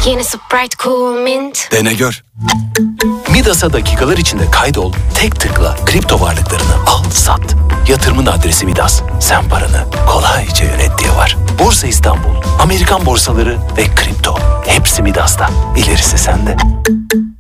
Yeni Sprite Cool Mint. Dene gör. Midas'a dakikalar içinde kaydol, tek tıkla kripto varlıklarını al, sat. Yatırımın adresi Midas. Sen paranı kolayca yönet diye var. Borsa İstanbul, Amerikan borsaları ve kripto. Hepsi Midas'ta. İlerisi sende.